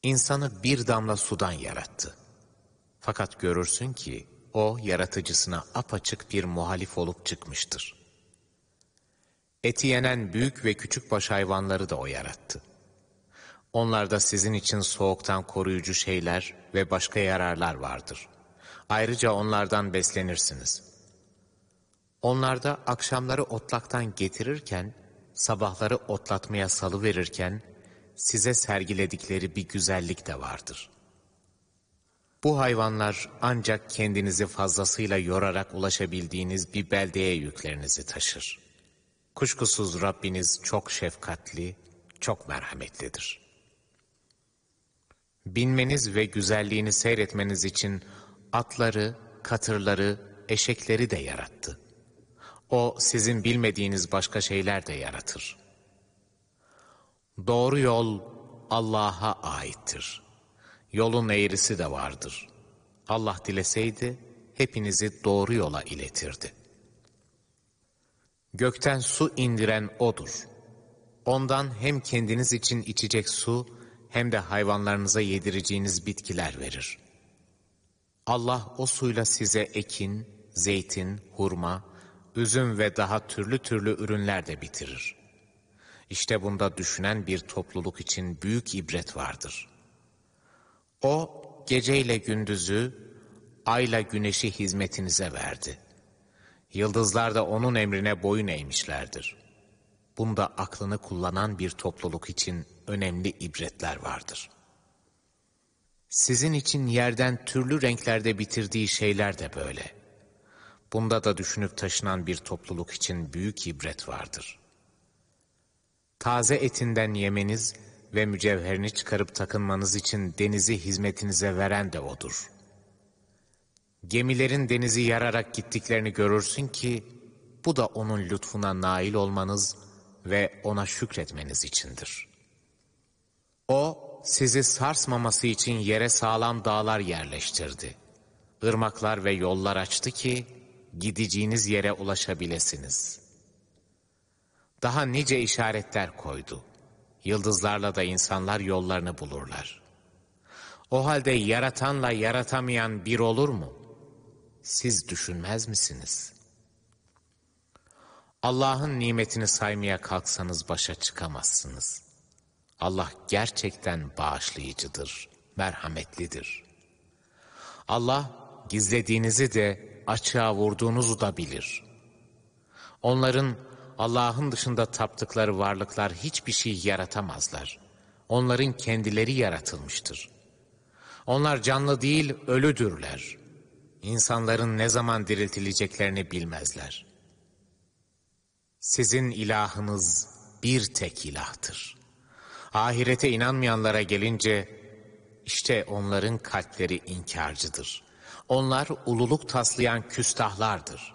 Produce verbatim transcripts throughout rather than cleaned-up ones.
İnsanı bir damla sudan yarattı. Fakat görürsün ki o yaratıcısına apaçık bir muhalif olup çıkmıştır. Eti yenen büyük ve küçük baş hayvanları da o yarattı. Onlarda sizin için soğuktan koruyucu şeyler ve başka yararlar vardır. Ayrıca onlardan beslenirsiniz. Onlarda akşamları otlaktan getirirken, sabahları otlatmaya salıverirken, size sergiledikleri bir güzellik de vardır. Bu hayvanlar ancak kendinizi fazlasıyla yorarak ulaşabildiğiniz bir beldeye yüklerinizi taşır. Kuşkusuz Rabbiniz çok şefkatli, çok merhametlidir. Binmeniz ve güzelliğini seyretmeniz için atları, katırları, eşekleri de yarattı. O sizin bilmediğiniz başka şeyler de yaratır. Doğru yol Allah'a aittir. Yolun eğrisi de vardır. Allah dileseydi hepinizi doğru yola iletirdi. Gökten su indiren O'dur. Ondan hem kendiniz için içecek su hem de hayvanlarınıza yedireceğiniz bitkiler verir. Allah o suyla size ekin, zeytin, hurma, üzüm ve daha türlü türlü ürünler de bitirir. İşte bunda düşünen bir topluluk için büyük ibret vardır. O geceyle gündüzü, ayla güneşi hizmetinize verdi. Yıldızlar da onun emrine boyun eğmişlerdir. Bunda aklını kullanan bir topluluk için önemli ibretler vardır. Sizin için yerden türlü renklerde bitirdiği şeyler de böyle. Bunda da düşünüp taşınan bir topluluk için büyük ibret vardır. Taze etinden yemeniz ve mücevherini çıkarıp takınmanız için denizi hizmetinize veren de O'dur. Gemilerin denizi yararak gittiklerini görürsün ki, bu da O'nun lütfuna nail olmanız ve O'na şükretmeniz içindir. O, sizi sarsmaması için yere sağlam dağlar yerleştirdi. Irmaklar ve yollar açtı ki, gideceğiniz yere ulaşabilesiniz. Daha nice işaretler koydu. Yıldızlarla da insanlar yollarını bulurlar. O halde yaratanla yaratamayan bir olur mu? Siz düşünmez misiniz? Allah'ın nimetini saymaya kalksanız başa çıkamazsınız. Allah gerçekten bağışlayıcıdır, merhametlidir. Allah gizlediğinizi de açığa vurduğunuzu da bilir. Onların Allah'ın dışında taptıkları varlıklar hiçbir şey yaratamazlar. Onların kendileri yaratılmıştır. Onlar canlı değil, ölüdürler. İnsanların ne zaman diriltileceklerini bilmezler. Sizin ilahınız bir tek ilahtır. Ahirete inanmayanlara gelince, işte onların kalpleri inkarcıdır. Onlar ululuk taslayan küstahlardır.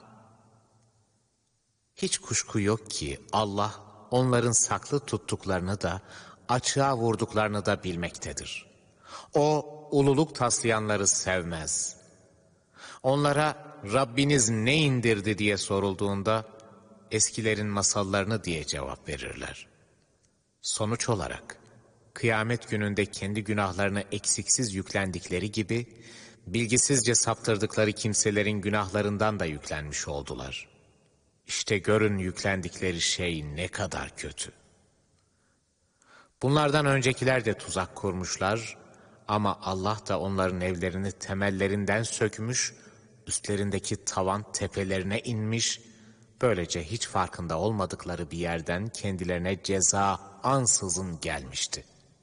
Hiç kuşku yok ki Allah onların saklı tuttuklarını da açığa vurduklarını da bilmektedir. O ululuk taslayanları sevmez. Onlara Rabbiniz ne indirdi diye sorulduğunda eskilerin masallarını diye cevap verirler. Sonuç olarak kıyamet gününde kendi günahlarını eksiksiz yüklendikleri gibi bilgisizce saptırdıkları kimselerin günahlarından da yüklenmiş oldular. İşte görün yüklendikleri şey ne kadar kötü. Bunlardan öncekiler de tuzak kurmuşlar ama Allah da onların evlerini temellerinden sökmüş, üstlerindeki tavan tepelerine inmiş, böylece hiç farkında olmadıkları bir yerden kendilerine ceza ansızın gelmişti.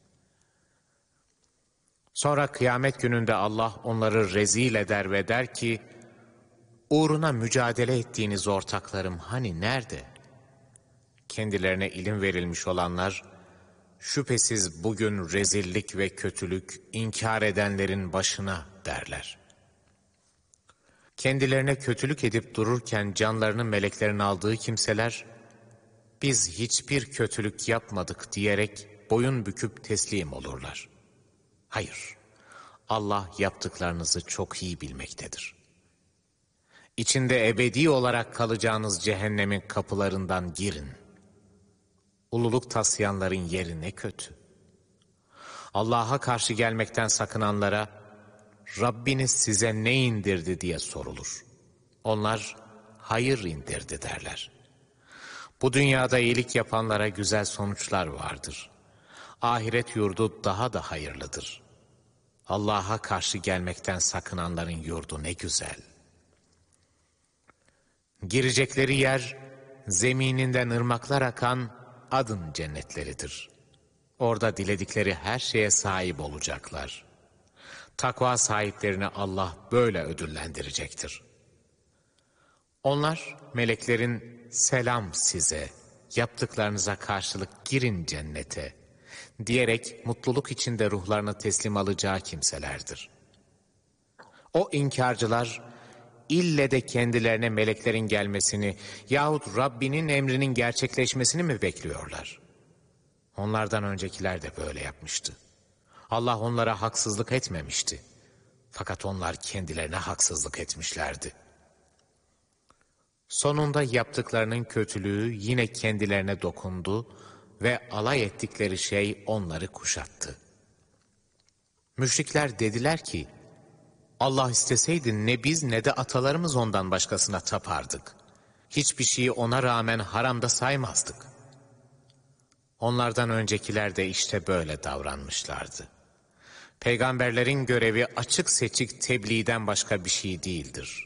Sonra kıyamet gününde Allah onları rezil eder ve der ki, uğruna mücadele ettiğiniz ortaklarım hani nerede? Kendilerine ilim verilmiş olanlar, şüphesiz bugün rezillik ve kötülük inkar edenlerin başına derler. Kendilerine kötülük edip dururken canlarını meleklerin aldığı kimseler, biz hiçbir kötülük yapmadık diyerek boyun büküp teslim olurlar. Hayır, Allah yaptıklarınızı çok iyi bilmektedir. İçinde ebedi olarak kalacağınız cehennemin kapılarından girin. Ululuk taslayanların yeri ne kötü. Allah'a karşı gelmekten sakınanlara, Rabbiniz size ne indirdi diye sorulur. Onlar, hayır indirdi derler. Bu dünyada iyilik yapanlara güzel sonuçlar vardır. Ahiret yurdu daha da hayırlıdır. Allah'a karşı gelmekten sakınanların yurdu ne güzel. Girecekleri yer, zemininden ırmaklar akan adın cennetleridir. Orada diledikleri her şeye sahip olacaklar. Takva sahiplerini Allah böyle ödüllendirecektir. Onlar, meleklerin selam size, yaptıklarınıza karşılık girin cennete diyerek mutluluk içinde ruhlarını teslim alacağı kimselerdir. O inkarcılar, ille de kendilerine meleklerin gelmesini yahut Rabbinin emrinin gerçekleşmesini mi bekliyorlar? Onlardan öncekiler de böyle yapmıştı. Allah onlara haksızlık etmemişti. Fakat onlar kendilerine haksızlık etmişlerdi. Sonunda yaptıklarının kötülüğü yine kendilerine dokundu ve alay ettikleri şey onları kuşattı. Müşrikler dediler ki, Allah isteseydi ne biz ne de atalarımız ondan başkasına tapardık. Hiçbir şeyi ona rağmen haramda saymazdık. Onlardan öncekiler de işte böyle davranmışlardı. Peygamberlerin görevi açık seçik tebliğden başka bir şey değildir.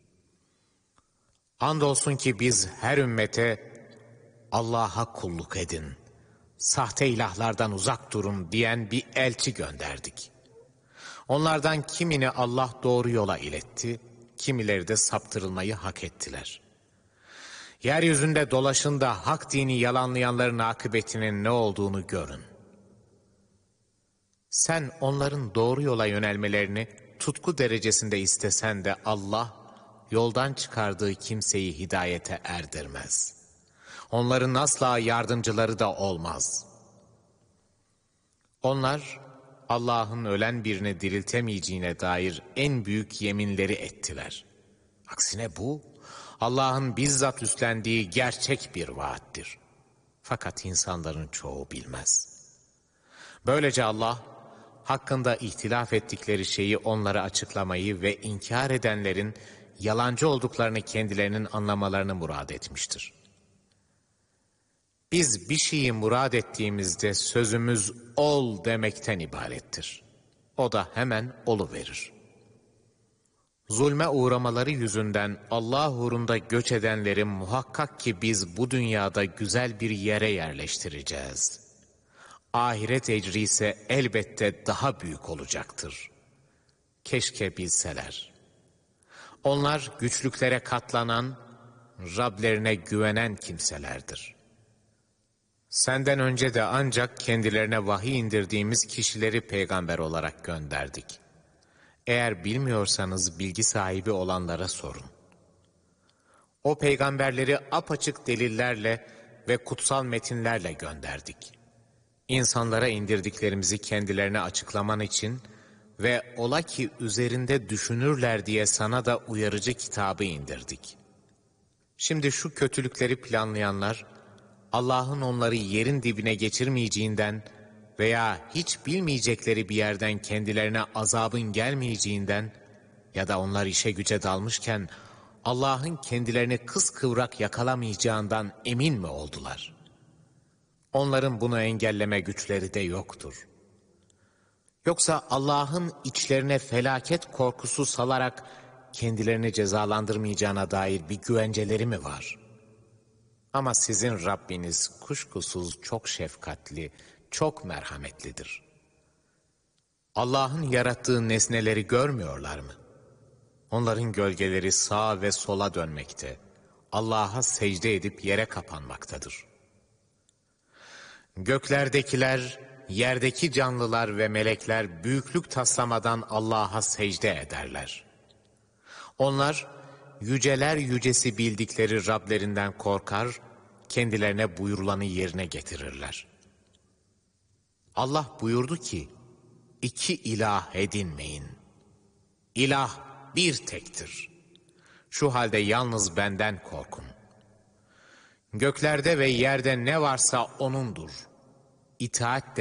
Andolsun ki biz her ümmete Allah'a kulluk edin, sahte ilahlardan uzak durun diyen bir elçi gönderdik. Onlardan kimini Allah doğru yola iletti, kimileri de saptırılmayı hak ettiler. Yeryüzünde dolaşın da hak dini yalanlayanların akıbetinin ne olduğunu görün. Sen onların doğru yola yönelmelerini tutku derecesinde istesen de Allah, yoldan çıkardığı kimseyi hidayete erdirmez. Onların asla yardımcıları da olmaz. Onlar, Allah'ın ölen birini diriltemeyeceğine dair en büyük yeminleri ettiler. Aksine bu, Allah'ın bizzat üstlendiği gerçek bir vaattir. Fakat insanların çoğu bilmez. Böylece Allah, hakkında ihtilaf ettikleri şeyi onlara açıklamayı ve inkar edenlerin yalancı olduklarını kendilerinin anlamalarını murad etmiştir. Biz bir şeyi murad ettiğimizde sözümüz ol demekten ibarettir. O da hemen oluverir. Zulme uğramaları yüzünden Allah uğrunda göç edenleri muhakkak ki biz bu dünyada güzel bir yere yerleştireceğiz. Ahiret ecri ise elbette daha büyük olacaktır. Keşke bilseler. Onlar güçlüklere katlanan, Rablerine güvenen kimselerdir. Senden önce de ancak kendilerine vahiy indirdiğimiz kişileri peygamber olarak gönderdik. Eğer bilmiyorsanız bilgi sahibi olanlara sorun. O peygamberleri apaçık delillerle ve kutsal metinlerle gönderdik. İnsanlara indirdiklerimizi kendilerine açıklaman için ve ola ki üzerinde düşünürler diye sana da uyarıcı kitabı indirdik. Şimdi şu kötülükleri planlayanlar, Allah'ın onları yerin dibine geçirmeyeceğinden veya hiç bilmeyecekleri bir yerden kendilerine azabın gelmeyeceğinden ya da onlar işe güce dalmışken Allah'ın kendilerini kıskıvrak yakalamayacağından emin mi oldular? Onların bunu engelleme güçleri de yoktur. Yoksa Allah'ın içlerine felaket korkusu salarak kendilerini cezalandırmayacağına dair bir güvenceleri mi var? Ama sizin Rabbiniz kuşkusuz çok şefkatli, çok merhametlidir. Allah'ın yarattığı nesneleri görmüyorlar mı? Onların gölgeleri sağa ve sola dönmekte, Allah'a secde edip yere kapanmaktadır. Göklerdekiler, yerdeki canlılar ve melekler büyüklük taslamadan Allah'a secde ederler. Onlar, yüceler yücesi bildikleri Rablerinden korkar, kendilerine buyurulanı yerine getirirler. Allah buyurdu ki, iki ilah edinmeyin. İlah bir tektir. Şu halde yalnız benden korkun. Göklerde ve yerde ne varsa O'nundur. İtaat de